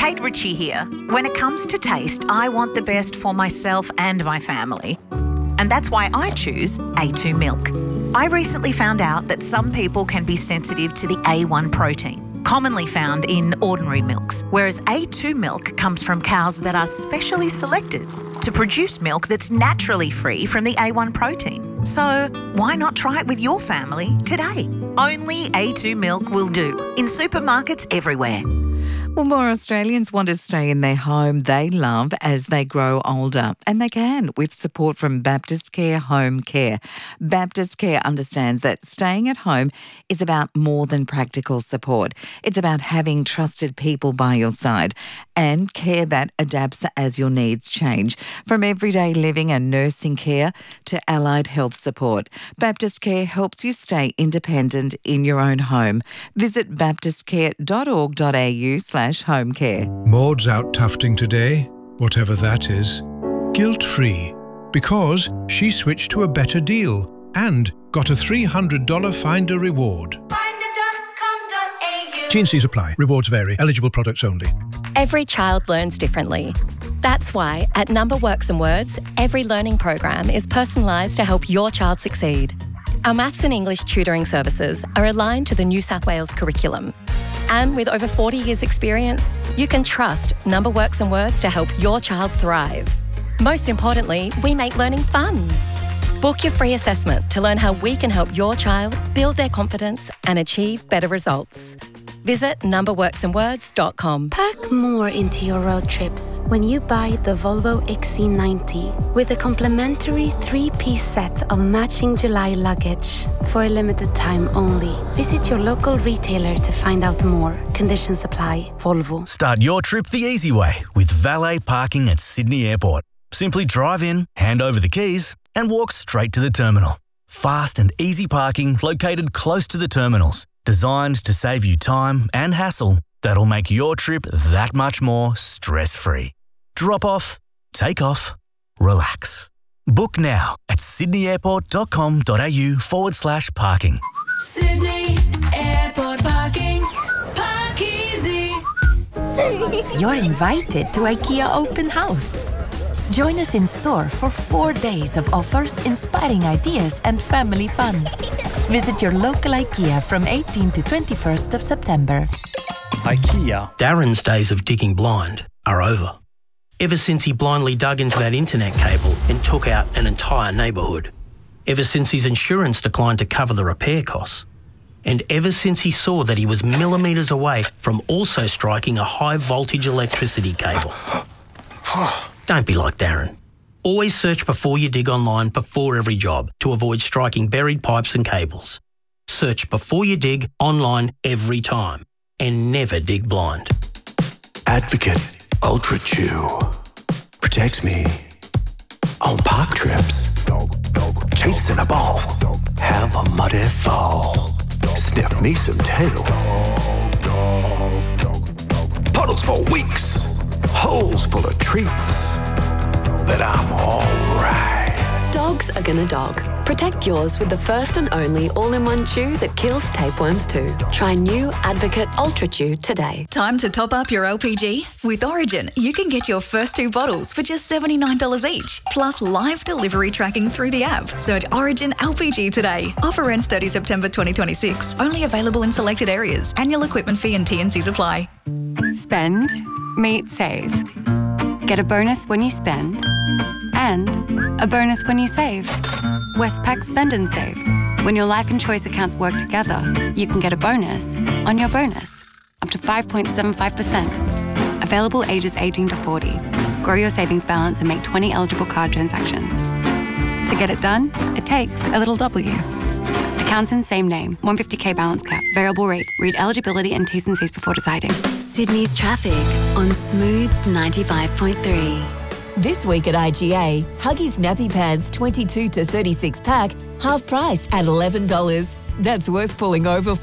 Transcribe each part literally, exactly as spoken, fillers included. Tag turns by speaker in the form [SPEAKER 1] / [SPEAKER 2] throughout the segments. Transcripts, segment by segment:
[SPEAKER 1] Kate Ritchie here. When it comes to taste, I want the best for myself and my family. And that's why I choose A two milk. I recently found out that some people can be sensitive to the A one protein, commonly found in ordinary milks, whereas A two milk comes from cows that are specially selected to produce milk that's naturally free from the A one protein. So why not try it with your family today? Only A two milk will do, in supermarkets everywhere.
[SPEAKER 2] Well, more Australians want to stay in their home they love as they grow older, and they can with support from Baptist Care Home Care. Baptist Care understands that staying at home is about more than practical support. It's about having trusted people by your side and care that adapts as your needs change, from everyday living and nursing care to allied health support. Baptist Care helps you stay independent in your own home. Visit baptistcare.org.au slash home care.
[SPEAKER 3] Maud's out tufting today, whatever that is, guilt-free, because she switched to a better deal and got a three hundred dollars Finder reward.
[SPEAKER 4] finder dot com dot a u
[SPEAKER 3] T and C's apply. Rewards vary. Eligible products only.
[SPEAKER 5] Every child learns differently. That's why at Number Works and Words, every learning program is personalised to help your child succeed. Our maths and English tutoring services are aligned to the New South Wales curriculum. And with over forty years experience, you can trust Number Works and Words to help your child thrive. Most importantly, we make learning fun. Book your free assessment to learn how we can help your child build their confidence and achieve better results. Visit number works and words dot com.
[SPEAKER 6] Pack more into your road trips when you buy the Volvo X C ninety with a complimentary three-piece set of matching July luggage for a limited time only. Visit your local retailer to find out more. Conditions apply. Volvo.
[SPEAKER 7] Start your trip the easy way with valet parking at Sydney Airport. Simply drive in, hand over the keys, and walk straight to the terminal. Fast and easy parking located close to the terminals. Designed to save you time and hassle that'll make your trip that much more stress-free. Drop off, take off, relax. Book now at sydneyairport.com.au forward slash parking.
[SPEAKER 4] Sydney Airport Parking. Park easy.
[SPEAKER 8] You're invited to IKEA Open House. Join us in store for four days of offers, inspiring ideas and family fun. Visit your local IKEA from eighteenth to twenty-first of September.
[SPEAKER 9] IKEA. Darren's days of digging blind are over. Ever since he blindly dug into that internet cable and took out an entire neighbourhood. Ever since his insurance declined to cover the repair costs. And ever since he saw that he was millimetres away from also striking a high voltage electricity cable. Don't be like Darren. Always search before you dig online before every job to avoid striking buried pipes and cables. Search before you dig online every time and never dig blind.
[SPEAKER 10] Advocate Ultra Chew protects me on park trips. Chasing a ball, have a muddy fall. Sniff me some tail. Puddles for weeks, holes full of treats. But I'm alright.
[SPEAKER 11] Dogs are gonna dog. Protect yours with the first and only all-in-one chew that kills tapeworms too. Try new Advocate Ultra Chew today.
[SPEAKER 12] Time to top up your L P G? With Origin, you can get your first two bottles for just seventy-nine dollars each, plus live delivery tracking through the app. Search Origin L P G today. Offer ends thirtieth September twenty twenty-six. Only available in selected areas. Annual equipment fee and T and Cs apply.
[SPEAKER 13] Spend, meet, save. Get a bonus when you spend and a bonus when you save. Westpac Spend and Save. When your life and choice accounts work together, you can get a bonus on your bonus, up to five point seven five percent. Available ages eighteen to forty. Grow your savings balance and make twenty eligible card transactions. To get it done, it takes a little W. Accounts in same name, one hundred fifty thousand balance cap, variable rate. Read eligibility and T's and C's before deciding.
[SPEAKER 6] Sydney's traffic on Smooth ninety-five point three.
[SPEAKER 14] This week at I G A, Huggies Nappy Pads twenty-two to thirty-six pack, half price at eleven dollars. That's worth pulling over for.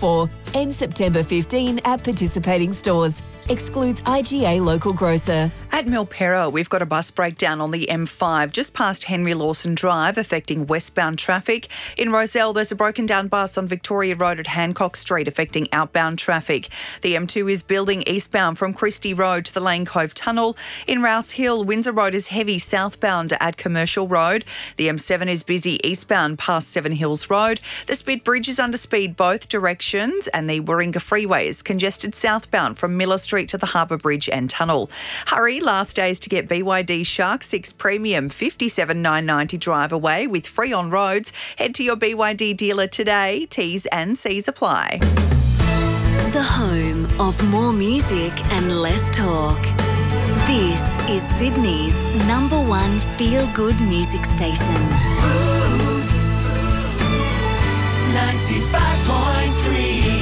[SPEAKER 14] Ends September fifteenth at participating stores. Excludes I G A local grocer.
[SPEAKER 15] At Milperra, we've got a bus breakdown on the M five just past Henry Lawson Drive, affecting westbound traffic. In Rozelle, there's a broken down bus on Victoria Road at Hancock Street, affecting outbound traffic. The M two is building eastbound from Christie Road to the Lane Cove Tunnel. In Rouse Hill, Windsor Road is heavy southbound at Commercial Road. The M seven is busy eastbound past Seven Hills Road. The Spit Bridge is under speed both directions, and the Warringah Freeway is congested southbound from Miller Street to the Harbour Bridge and Tunnel. Hurry, last days to get B Y D Shark six Premium fifty-seven thousand nine hundred ninety drive away with free on roads. Head to your B Y D dealer today. T's and C's apply.
[SPEAKER 16] The home of more music and less talk. This is Sydney's number one feel-good music station.
[SPEAKER 4] Smooth ninety-five point three.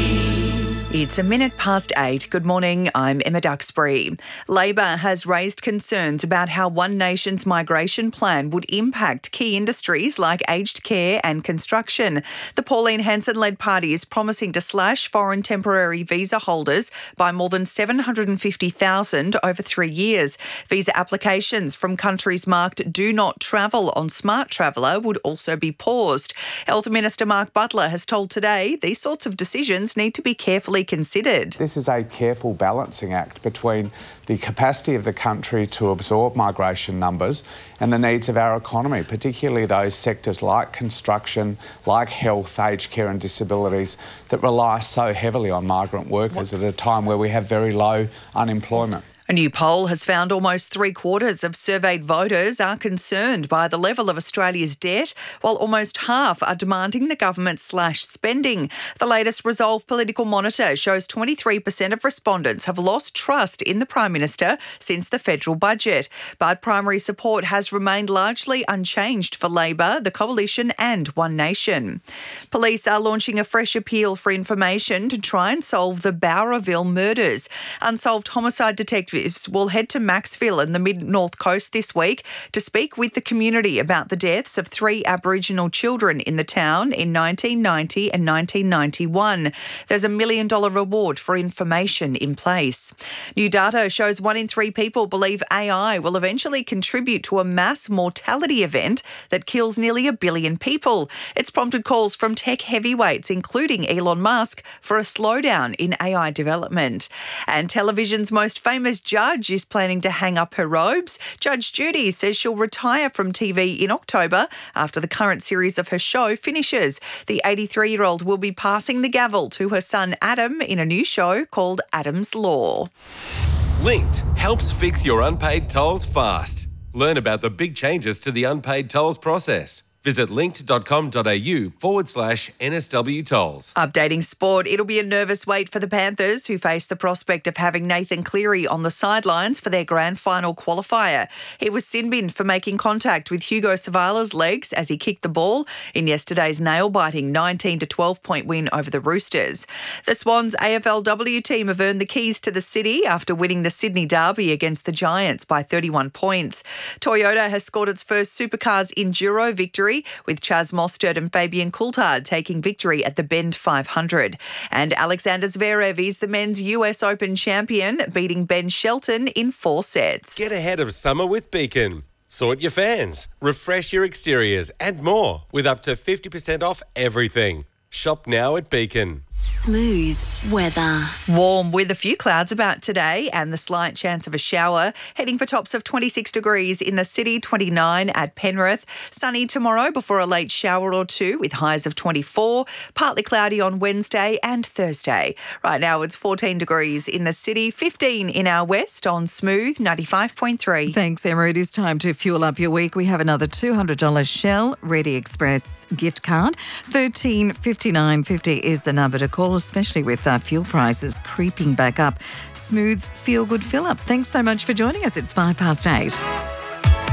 [SPEAKER 15] It's a minute past eight. Good morning, I'm Emma Duxbury. Labor has raised concerns about how One Nation's migration plan would impact key industries like aged care and construction. The Pauline Hanson-led party is promising to slash foreign temporary visa holders by more than seven hundred fifty thousand over three years. Visa applications from countries marked Do Not Travel on Smart Traveller would also be paused. Health Minister Mark Butler has told Today these sorts of decisions need to be carefully considered.
[SPEAKER 17] This is a careful balancing act between the capacity of the country to absorb migration numbers and the needs of our economy, particularly those sectors like construction, like health, aged care and disabilities that rely so heavily on migrant workers at a time where we have very low unemployment.
[SPEAKER 15] A new poll has found almost three quarters of surveyed voters are concerned by the level of Australia's debt, while almost half are demanding the government slash spending. The latest Resolve Political Monitor shows twenty-three percent of respondents have lost trust in the Prime Minister since the federal budget. But primary support has remained largely unchanged for Labor, the Coalition and One Nation. Police are launching a fresh appeal for information to try and solve the Bowraville murders. Unsolved homicide detectives will head to Maxville in the mid-north coast this week to speak with the community about the deaths of three Aboriginal children in the town in nineteen ninety and nineteen ninety-one. There's a million dollar reward for information in place. New data shows one in three people believe A I will eventually contribute to a mass mortality event that kills nearly a billion people. It's prompted calls from tech heavyweights, including Elon Musk, for a slowdown in A I development. And television's most famous judge is planning to hang up her robes. Judge Judy says she'll retire from T V in October after the current series of her show finishes. The eighty-three-year-old will be passing the gavel to her son Adam in a new show called Adam's Law.
[SPEAKER 18] Linked helps fix your unpaid tolls fast. Learn about the big changes to the unpaid tolls process. Visit linked.com.au forward slash NSW tolls.
[SPEAKER 15] Updating sport, it'll be a nervous wait for the Panthers, who face the prospect of having Nathan Cleary on the sidelines for their grand final qualifier. He was sin-binned for making contact with Hugo Savala's legs as he kicked the ball in yesterday's nail-biting nineteen to twelve point win over the Roosters. The Swans A F L W team have earned the keys to the city after winning the Sydney Derby against the Giants by thirty-one points. Toyota has scored its first Supercars Enduro victory, with Chaz Mostert and Fabian Coulthard taking victory at the Bend five hundred. And Alexander Zverev is the men's U S Open champion, beating Ben Shelton in four sets.
[SPEAKER 18] Get ahead of summer with Beacon. Sort your fans, refresh your exteriors and more with up to fifty percent off everything. Shop now at Beacon.
[SPEAKER 16] Smooth weather.
[SPEAKER 15] Warm with a few clouds about today and the slight chance of a shower. Heading for tops of twenty-six degrees in the city, twenty-nine at Penrith. Sunny tomorrow before a late shower or two with highs of twenty-four. Partly cloudy on Wednesday and Thursday. Right now it's fourteen degrees in the city, fifteen in our west on Smooth ninety-five point three.
[SPEAKER 2] Thanks, Emma. It is time to fuel up your week. We have another two hundred dollars Shell Ready Express gift card. thirteen fifty-nine fifty is the number to call, especially with uh, fuel prices creeping back up. Smooth's Feel Good Fill Up. Thanks so much for joining us. It's five past eight.